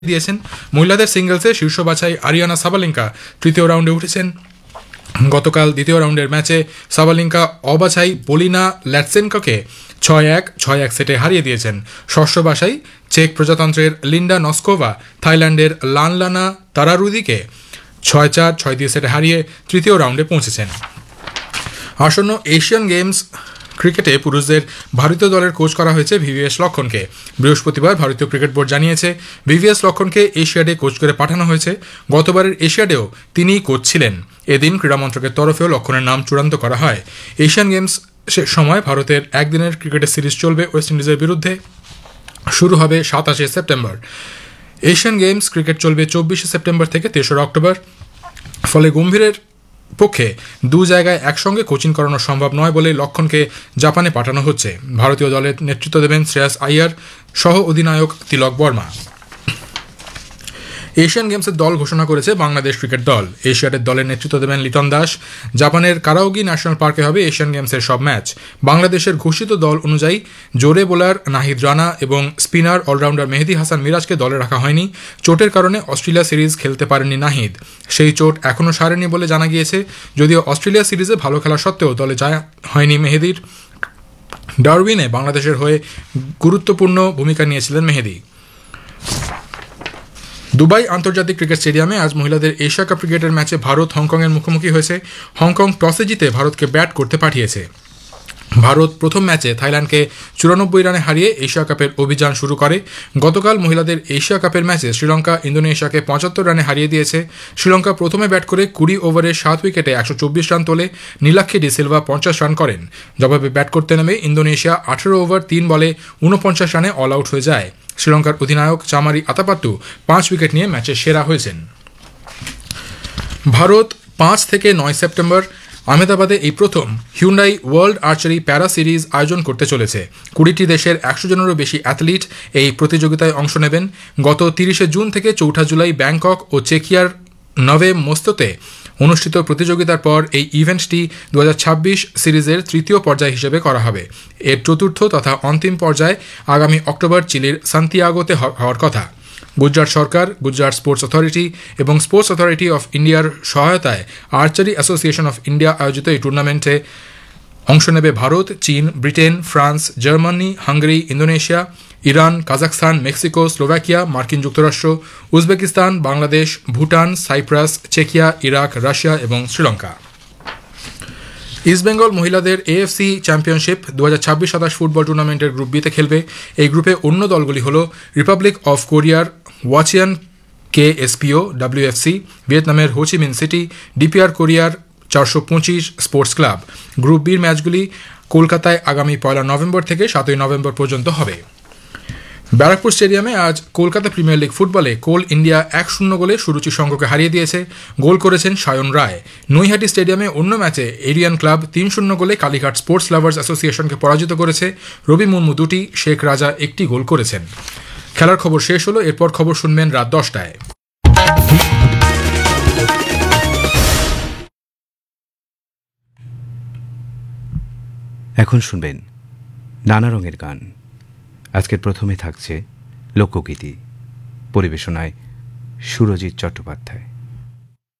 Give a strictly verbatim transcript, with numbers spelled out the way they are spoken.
দিয়েছেন। মহিলাদের সিঙ্গলসে শীর্ষ বাছাই আরিয়ানা সাবালেঙ্কা তৃতীয় রাউন্ডে উঠেছেন। গতকাল দ্বিতীয় রাউন্ডের ম্যাচে সাবালেঙ্কা অবাছাই পলিনা ল্যাটসেনকোকে ছয় এক ছয় এক সেটে হারিয়ে দিয়েছেন। ষষ্ঠ বাছাই চেক প্রজাতন্ত্রের লিন্ডা নস্কোভা থাইল্যান্ডের লানলানা তারারুদিকে ছয় চার ছয় দুই সেটে হারিয়ে তৃতীয় রাউন্ডে পৌঁছেছেন। আসন্ন এশিয়ান গেমস ক্রিকেটে পুরুষদের ভারতীয় দলের কোচ করা হয়েছে ভিভিএস লক্ষণকে। বৃহস্পতিবার ভারতীয় ক্রিকেট বোর্ড জানিয়েছে ভিভিএস লক্ষণকে এশিয়াডে কোচ করে পাঠানো হয়েছে। গতবারের এশিয়াডেও তিনিই কোচ ছিলেন। এদিন ক্রীড়া মন্ত্রকের তরফেও লক্ষণের নাম চূড়ান্ত করা হয়। এশিয়ান গেমস সময় ভারতের একদিনের ক্রিকেটের সিরিজ চলবে ওয়েস্ট ইন্ডিজের বিরুদ্ধে। শুরু হবে সাতাশে সেপ্টেম্বর। এশিয়ান গেমস ক্রিকেট চলবে চব্বিশে সেপ্টেম্বর থেকে তেসরা অক্টোবর। ফলে গম্ভীরের পক্ষে দু জায়গায় একসঙ্গে কোচিং করানো সম্ভব নয় বলে লক্ষণকে জাপানে পাঠানো হচ্ছে। ভারতীয় দলের নেতৃত্ব দেবেন শ্রেয়াস আইয়ার, সহ অধিনায়ক তিলক বর্মা। এশিয়ান গেমসের দল ঘোষণা করেছে বাংলাদেশ ক্রিকেট দল। এশিয়াডের দলের নেতৃত্ব দেবেন লিটন দাস। জাপানের কারাওগি ন্যাশনাল পার্কে হবে এশিয়ান গেমসের সব ম্যাচ। বাংলাদেশের ঘোষিত দল অনুযায়ী জোরে বোলার নাহিদ রানা এবং স্পিনার অলরাউন্ডার মেহেদী হাসান মিরাজকে দলে রাখা হয়নি। চোটের কারণে অস্ট্রেলিয়া সিরিজ খেলতে পারেননি নাহিদ। সেই চোট এখনও সারেনি বলে জানা গিয়েছে। যদিও অস্ট্রেলিয়া সিরিজে ভালো খেলা সত্ত্বেও দলে যায় হয়নি মেহেদীর। ডারউইনে বাংলাদেশের হয়ে গুরুত্বপূর্ণ ভূমিকা নিয়েছিলেন মেহেদী। দুবাই আন্তর্জাতিক ক্রিকেট স্টেডিয়ামে আজ মহিলাদের এশিয়া কাপ ক্রিকেটের ম্যাচে ভারত হংকংয়ের মুখোমুখি হয়েছে। হংকং টসে জিতে ভারতকে ব্যাট করতে পাঠিয়েছে। ভারত প্রথম ম্যাচে থাইল্যান্ডকে চুরানব্বই রানে হারিয়ে এশিয়া কাপের অভিযান শুরু করে। গতকাল মহিলাদের এশিয়া কাপের ম্যাচে শ্রীলঙ্কা ইন্দোনেশিয়াকে পঁচাত্তর রানে হারিয়ে দিয়েছে। শ্রীলঙ্কা প্রথমে ব্যাট করে কুড়ি ওভারে সাত উইকেটে একশো চব্বিশ রান তোলে। নীলাক্ষী ডি সিলভা পঞ্চাশ রান করেন। জবাবে ব্যাট করতে নেমে ইন্দোনেশিয়া আঠেরো ওভার তিন বলে ঊনপঞ্চাশ রানে অল আউট হয়ে যায়। শ্রীলঙ্কার অধিনায়ক চামারি আতাপাত্তু পাঁচ উইকেট নিয়ে ম্যাচে সেরা হয়েছেন। ভারত পাঁচ থেকে নয় সেপ্টেম্বর আহমেদাবাদে এই প্রথম হিউন্ডাই ওয়ার্ল্ড আর্চারি প্যারা সিরিজ আয়োজন করতে চলেছে। কুড়িটি দেশের একশো জনেরও বেশি অ্যাথলিট এই প্রতিযোগিতায় অংশ নেবেন। গত তিরিশে জুন থেকে চৌঠা জুলাই ব্যাংকক ও চেকিয়ার নভে মোস্তোতে অনুষ্ঠিত প্রতিযোগিতার পর এই ইভেন্টটি দু হাজার ছাব্বিশ সিরিজের তৃতীয় পর্যায় হিসেবে করা হবে। এর চতুর্থ তথা অন্তিম পর্যায় আগামী অক্টোবর চিলির সান্তিয়াগোতে হওয়ার কথা। গুজরাট সরকার, গুজরাট স্পোর্টস অথরিটি এবং স্পোর্টস অথরিটি অফ ইন্ডিয়ার সহায়তায় আর্চারি অ্যাসোসিয়েশন অফ ইন্ডিয়া আয়োজিত এই টুর্নামেন্টে অংশ নেবে ভারত, চীন, Britain, France, Germany, Hungary, Indonesia, Iran, Kazakhstan, Mexico, Slovakia, মার্কিন যুক্তরাষ্ট্র, Uzbekistan, Bangladesh, Bhutan, cypress, চেকিয়া, Iraq, Russia এবং শ্রীলঙ্কা। ইস্টবেঙ্গল মহিলাদের এএফসি চ্যাম্পিয়নশিপ দু হাজার ছাব্বিশ সাতাশ ফুটবল টুর্নামেন্টের গ্রুপ বিতে খেলবে। এই গ্রুপে অন্য দলগুলি হল রিপাবলিক অফ কোরিয়ার ওয়াচিয়ান কে এসপিও ডাব্লিউএফসি, ভিয়েতনামের হোচিমিন সিটি, ডিপিআর কোরিয়ার চারশো পঁচিশ স্পোর্টস ক্লাব। গ্রুপ বির ম্যাচগুলি কলকাতায় আগামী পয়লা নভেম্বর থেকে সাতই নভেম্বর পর্যন্ত হবে। ব্যারাকপুর স্টেডিয়ামে আজ কলকাতা প্রিমিয়ার লিগ ফুটবলে কোল ইন্ডিয়া এক শূন্য গোলে সুরুচি সংঘকে হারিয়ে দিয়েছে। গোল করেছেন সায়ন রায়। নৈহাটি স্টেডিয়ামে অন্য ম্যাচে এরিয়ান ক্লাব তিন শূন্য গোলে কালীঘাট স্পোর্টস লাভার্স অ্যাসোসিয়েশনকে পরাজিত করেছে। রবি মুর্মু দুটি, শেখ রাজা একটি গোল করেছেন। খেলার খবর শেষ হলো। এরপর খবর শুনবেন রাত দশটায়। এখন শুনবেন নানা রঙের গান। আজকের প্রথমে থাকছে লোকগীতি, পরিবেশনায় সুরজিৎ চট্টোপাধ্যায়।